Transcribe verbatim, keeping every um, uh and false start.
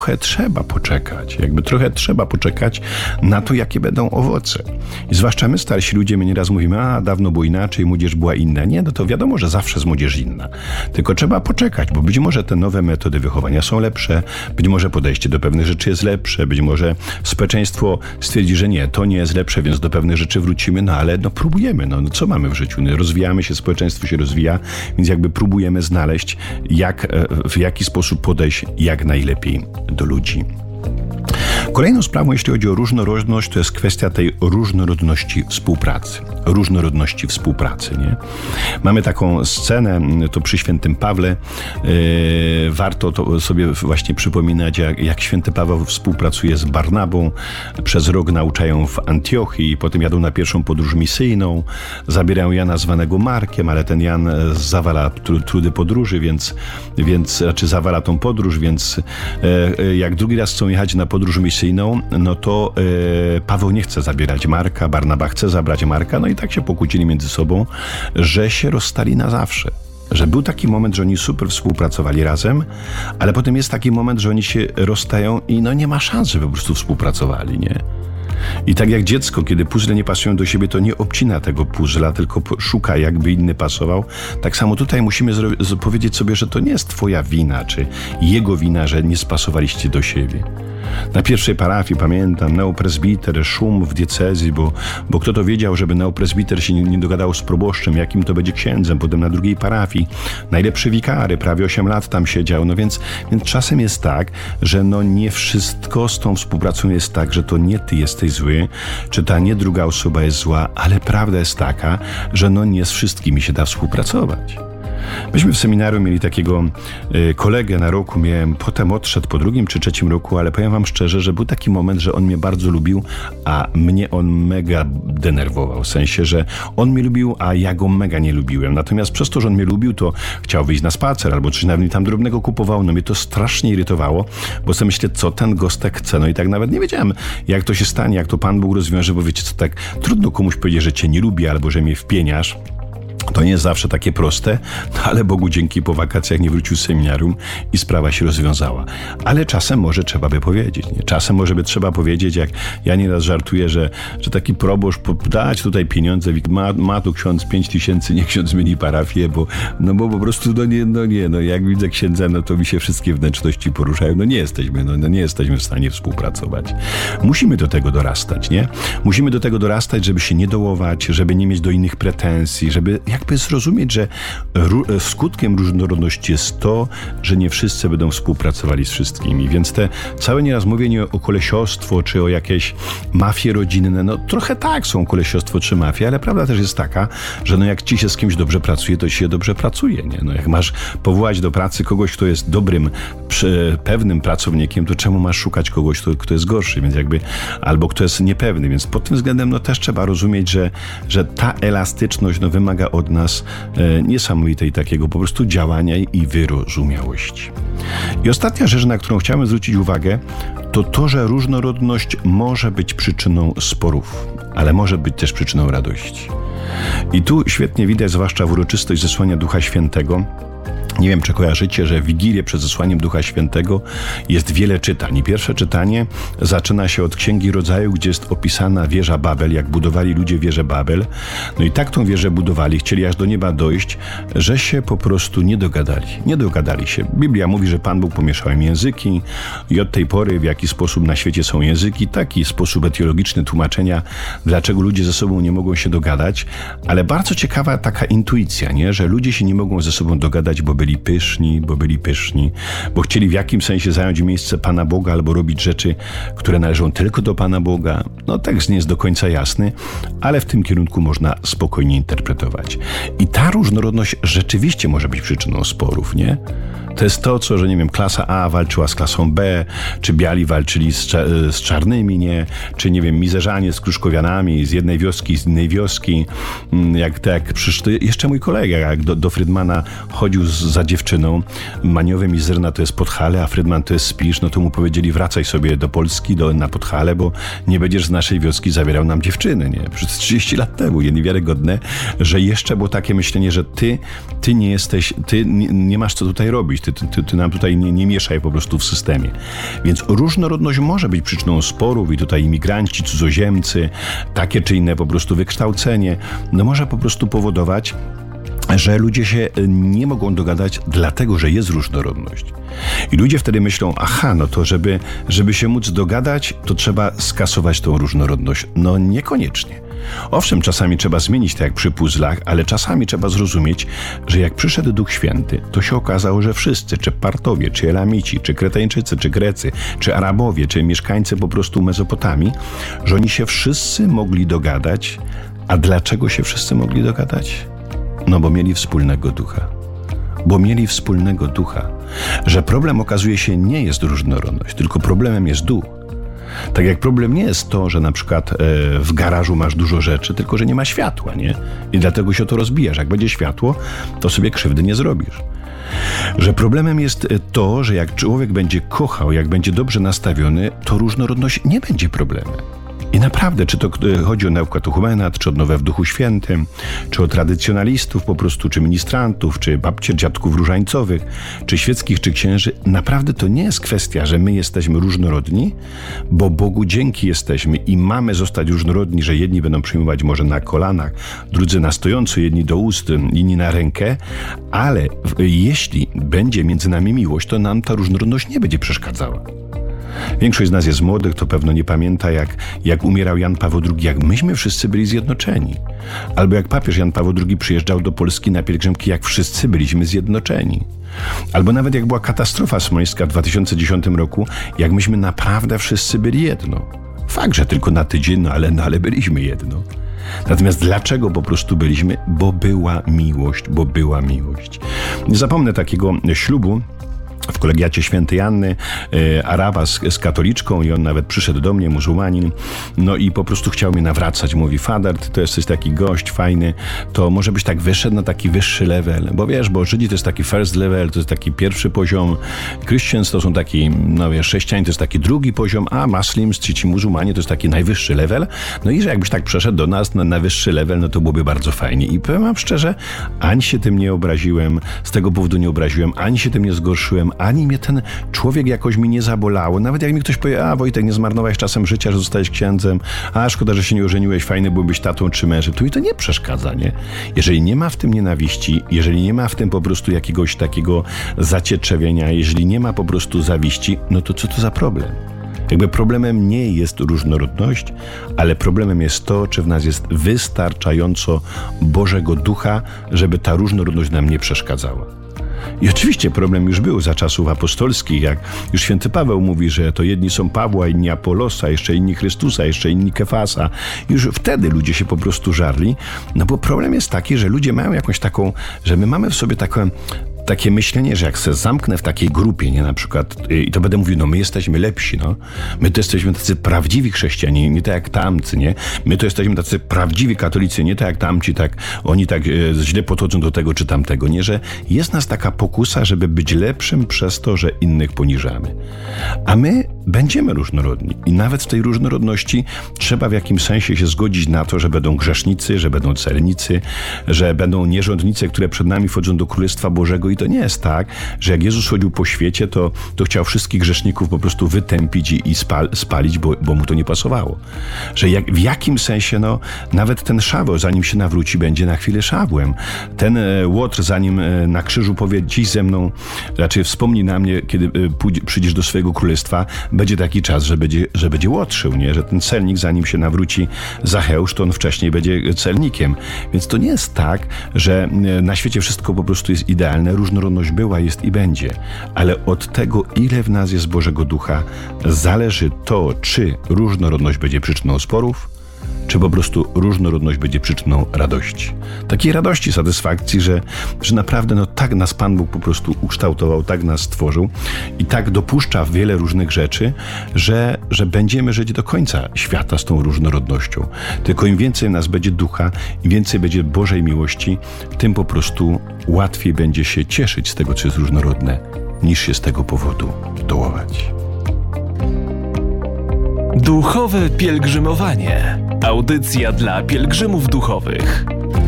Trochę trzeba poczekać, jakby trochę trzeba poczekać na to, jakie będą owoce. I zwłaszcza my, starsi ludzie, my nieraz mówimy, a dawno było inaczej, młodzież była inna. Nie, no to wiadomo, że zawsze jest młodzież inna. Tylko trzeba poczekać, bo być może te nowe metody wychowania są lepsze, być może podejście do pewnych rzeczy jest lepsze, być może społeczeństwo stwierdzi, że nie, to nie jest lepsze, więc do pewnych rzeczy wrócimy, no ale no próbujemy, no, no co mamy w życiu? No, rozwijamy się, społeczeństwo się rozwija, więc jakby próbujemy znaleźć, jak, w jaki sposób podejść jak najlepiej do ludzi. Kolejną sprawą, jeśli chodzi o różnorodność, to jest kwestia tej różnorodności współpracy. Różnorodności współpracy, nie? Mamy taką scenę, to przy świętym Pawle. Yy, warto to sobie właśnie przypominać, jak, jak święty Paweł współpracuje z Barnabą. Przez rok nauczają w Antiochii, potem jadą na pierwszą podróż misyjną. Zabierają Jana zwanego Markiem, ale ten Jan zawala trudy podróży, więc, więc znaczy zawala tą podróż, więc yy, jak drugi raz chcą jechać na podróż misyjną, no to yy, Paweł nie chce zabierać Marka, Barnaba chce zabrać Marka, no i tak się pokłócili między sobą, że się rozstali na zawsze. Że był taki moment, że oni super współpracowali razem, ale potem jest taki moment, że oni się rozstają i no nie ma szans, żeby po prostu współpracowali, nie? I tak jak dziecko, kiedy puzzle nie pasują do siebie, to nie obcina tego puzzla, tylko szuka, jakby inny pasował. Tak samo tutaj musimy zro- powiedzieć sobie, że to nie jest twoja wina, czy jego wina, że nie spasowaliście do siebie. Na pierwszej parafii, pamiętam, neopresbiter, szum w diecezji, bo, bo kto to wiedział, żeby neopresbiter się nie, nie dogadał z proboszczem, jakim to będzie księdzem. Potem na drugiej parafii najlepszy wikary, prawie osiem lat tam siedział. No więc, więc czasem jest tak, że no nie wszystko z tą współpracą jest tak, że to nie ty jesteś zły, czy ta nie druga osoba jest zła, ale prawda jest taka, że no nie z wszystkimi się da współpracować. Myśmy w seminarium mieli takiego y, kolegę na roku, miałem, potem odszedł po drugim czy trzecim roku, ale powiem wam szczerze, że był taki moment, że on mnie bardzo lubił, a mnie on mega denerwował. W sensie, że on mnie lubił, a ja go mega nie lubiłem. Natomiast przez to, że on mnie lubił, to chciał wyjść na spacer albo coś nawet mi tam drobnego kupował. No mnie to strasznie irytowało, bo sobie myślę, co ten gostek chce. No i tak nawet nie wiedziałem, jak to się stanie, jak to Pan Bóg rozwiąże, bo wiecie co, tak trudno komuś powiedzieć, że cię nie lubi albo że mnie wpieniasz. To nie jest zawsze takie proste, no ale Bogu dzięki, po wakacjach nie wrócił z seminarium i sprawa się rozwiązała. Ale czasem może trzeba by powiedzieć, nie? Czasem może by trzeba powiedzieć, jak ja nieraz żartuję, że, że taki proboszcz, dać tutaj pieniądze, ma, ma tu ksiądz pięć tysięcy, niech ksiądz zmieni parafię, bo, no bo po prostu, no nie, no nie, no jak widzę księdza, no to mi się wszystkie wnętrzności poruszają, no nie jesteśmy, no, no nie jesteśmy w stanie współpracować. Musimy do tego dorastać, nie? Musimy do tego dorastać, żeby się nie dołować, żeby nie mieć do innych pretensji, żeby jakby zrozumieć, że ró- skutkiem różnorodności jest to, że nie wszyscy będą współpracowali z wszystkimi. Więc te całe nieraz mówienie o kolesiostwo, czy o jakieś mafie rodzinne, no trochę tak są kolesiostwo czy mafie, ale prawda też jest taka, że no jak ci się z kimś dobrze pracuje, to się dobrze pracuje, nie? No jak masz powołać do pracy kogoś, kto jest dobrym, przy, pewnym pracownikiem, to czemu masz szukać kogoś, kto, kto jest gorszy, więc jakby, albo kto jest niepewny, więc pod tym względem no też trzeba rozumieć, że, że ta elastyczność no wymaga od nas e, niesamowitej takiego po prostu działania i wyrozumiałości. I ostatnia rzecz, na którą chciałem zwrócić uwagę, to to, że różnorodność może być przyczyną sporów, ale może być też przyczyną radości. I tu świetnie widać, zwłaszcza w uroczystość zesłania Ducha Świętego. Nie wiem, czy kojarzycie, że w Wigilię przed zesłaniem Ducha Świętego jest wiele czytań. I pierwsze czytanie zaczyna się od Księgi Rodzaju, gdzie jest opisana wieża Babel, jak budowali ludzie wieżę Babel. No i tak tą wieżę budowali, chcieli aż do nieba dojść, że się po prostu nie dogadali. Nie dogadali się. Biblia mówi, że Pan Bóg pomieszał im języki i od tej pory w jaki sposób na świecie są języki, taki sposób etiologiczny tłumaczenia, dlaczego ludzie ze sobą nie mogą się dogadać. Ale bardzo ciekawa taka intuicja, nie? Że ludzie się nie mogą ze sobą dogadać, bo byli pyszni, bo byli pyszni, bo chcieli w jakimś sensie zająć miejsce Pana Boga albo robić rzeczy, które należą tylko do Pana Boga. No tekst nie jest do końca jasny, ale w tym kierunku można spokojnie interpretować. I ta różnorodność rzeczywiście może być przyczyną sporów, nie? To jest to, co, że nie wiem, klasa A walczyła z klasą B, czy biali walczyli z, cza- z czarnymi, nie? Czy nie wiem, mizerzanie z kruszkowianami, z jednej wioski, z innej wioski. Jak tak przyszły, jeszcze mój kolega, jak do, do Frydmana chodził z, za dziewczyną, maniowe Mizerna to jest Podhale, a Frydman to jest Spisz, no to mu powiedzieli, wracaj sobie do Polski, do, na Podhale, bo nie będziesz z naszej wioski zabierał nam dziewczyny, nie? Przez trzydzieści lat temu, niewiarygodne, że jeszcze było takie myślenie, że ty, ty nie jesteś, ty nie, nie masz co tutaj robić. robić, ty, ty, ty nam tutaj nie, nie mieszaj po prostu w systemie. Więc różnorodność może być przyczyną sporów i tutaj imigranci, cudzoziemcy, takie czy inne po prostu wykształcenie, no może po prostu powodować, że ludzie się nie mogą dogadać, dlatego że jest różnorodność. I ludzie wtedy myślą, aha, no to żeby, żeby się móc dogadać, to trzeba skasować tą różnorodność. No niekoniecznie. Owszem, czasami trzeba zmienić, tak jak przy puzzlach, ale czasami trzeba zrozumieć, że jak przyszedł Duch Święty, to się okazało, że wszyscy, czy Partowie, czy Elamici, czy Kretańczycy, czy Grecy, czy Arabowie, czy mieszkańcy po prostu Mezopotamii, że oni się wszyscy mogli dogadać. A dlaczego się wszyscy mogli dogadać? No bo mieli wspólnego ducha. Bo mieli wspólnego ducha. Że problem okazuje się nie jest różnorodność, tylko problemem jest duch. Tak jak problem nie jest to, że na przykład e, w garażu masz dużo rzeczy, tylko że nie ma światła, nie? I dlatego się to rozbijasz. Jak będzie światło, to sobie krzywdy nie zrobisz. Że problemem jest to, że jak człowiek będzie kochał, jak będzie dobrze nastawiony, to różnorodność nie będzie problemem. I naprawdę, czy to chodzi o naukę katechumenat, czy odnowę w Duchu Świętym, czy o tradycjonalistów po prostu, czy ministrantów, czy babcie, dziadków różańcowych, czy świeckich, czy księży, naprawdę to nie jest kwestia, że my jesteśmy różnorodni, bo Bogu dzięki jesteśmy i mamy zostać różnorodni, że jedni będą przyjmować może na kolanach, drudzy na stojąco, jedni do ust, inni na rękę, ale jeśli będzie między nami miłość, to nam ta różnorodność nie będzie przeszkadzała. Większość z nas jest młodych, to pewno nie pamięta, jak, jak umierał Jan Paweł drugi, jak myśmy wszyscy byli zjednoczeni. Albo jak papież Jan Paweł drugi przyjeżdżał do Polski na pielgrzymki, jak wszyscy byliśmy zjednoczeni. Albo nawet jak była katastrofa smoleńska w dwa tysiące dziesiątym roku, jak myśmy naprawdę wszyscy byli jedno. Fakt, że tylko na tydzień, no ale, no ale byliśmy jedno. Natomiast dlaczego po prostu byliśmy? Bo była miłość, bo była miłość. Nie zapomnę takiego ślubu w kolegiacie świętej Anny, e, Araba z, z katoliczką i on nawet przyszedł do mnie, muzułmanin, no i po prostu chciał mnie nawracać. Mówi, Fader, ty to jesteś taki gość fajny, to może byś tak wyszedł na taki wyższy level, bo wiesz, bo Żydzi to jest taki first level, to jest taki pierwszy poziom, Christians to są taki, no wiesz, chrześcijanie to jest taki drugi poziom, a Muslims, ci, ci muzułmanie to jest taki najwyższy level, no i że jakbyś tak przeszedł do nas na, na wyższy level, no to byłoby bardzo fajnie. I powiem wam szczerze, ani się tym nie obraziłem, z tego powodu nie obraziłem, ani się tym nie zgorszyłem, ani mnie ten człowiek jakoś mi nie zabolało. Nawet jak mi ktoś powie, a Wojtek, nie zmarnowałeś czasem życia, że zostałeś księdzem, a szkoda, że się nie ożeniłeś, fajny byłbyś tatą czy mężem, to mi to nie przeszkadza, nie? Jeżeli nie ma w tym nienawiści, jeżeli nie ma w tym po prostu jakiegoś takiego zacietrzewienia, jeżeli nie ma po prostu zawiści, no to co to za problem? Jakby problemem nie jest różnorodność, ale problemem jest to, czy w nas jest wystarczająco Bożego Ducha, żeby ta różnorodność nam nie przeszkadzała. I oczywiście problem już był za czasów apostolskich, jak już święty Paweł mówi, że to jedni są Pawła, inni Apolosa, jeszcze inni Chrystusa, jeszcze inni Kefasa. Już wtedy ludzie się po prostu żarli, no bo problem jest taki, że ludzie mają jakąś taką, że my mamy w sobie taką takie myślenie, że jak się zamknę w takiej grupie, nie, na przykład, i to będę mówił, no my jesteśmy lepsi, no. My to jesteśmy tacy prawdziwi chrześcijanie, nie tak jak tamcy, nie. My to jesteśmy tacy prawdziwi katolicy, nie tak jak tamci, tak, oni tak e, źle podchodzą do tego czy tamtego, nie, że jest nas taka pokusa, żeby być lepszym przez to, że innych poniżamy. A my będziemy różnorodni i nawet w tej różnorodności trzeba w jakimś sensie się zgodzić na to, że będą grzesznicy, że będą celnicy, że będą nierządnice, które przed nami wchodzą do Królestwa Bożego. I to nie jest tak, że jak Jezus chodził po świecie, to, to chciał wszystkich grzeszników po prostu wytępić i, i spal, spalić, bo, bo mu to nie pasowało. Że jak, w jakim sensie, no, nawet ten Szaweł, zanim się nawróci, będzie na chwilę Szawłem. Ten e, Łotr, zanim e, na krzyżu powie, dziś ze mną, raczej wspomnij na mnie, kiedy e, pójdzie, przyjdziesz do swojego królestwa, będzie taki czas, że będzie, że będzie łotrzył, nie? Że ten celnik, zanim się nawróci Zacheusz, to on wcześniej będzie celnikiem. Więc to nie jest tak, że e, na świecie wszystko po prostu jest idealne. Różnorodność była, jest i będzie. Ale od tego, ile w nas jest Bożego Ducha, zależy to, czy różnorodność będzie przyczyną sporów, czy po prostu różnorodność będzie przyczyną radości. Takiej radości, satysfakcji, że, że naprawdę no, tak nas Pan Bóg po prostu ukształtował, tak nas stworzył i tak dopuszcza wiele różnych rzeczy, że, że będziemy żyć do końca świata z tą różnorodnością. Tylko im więcej nas będzie ducha, im więcej będzie Bożej miłości, tym po prostu łatwiej będzie się cieszyć z tego, co jest różnorodne, niż się z tego powodu dołować. Duchowe pielgrzymowanie. Audycja dla pielgrzymów duchowych.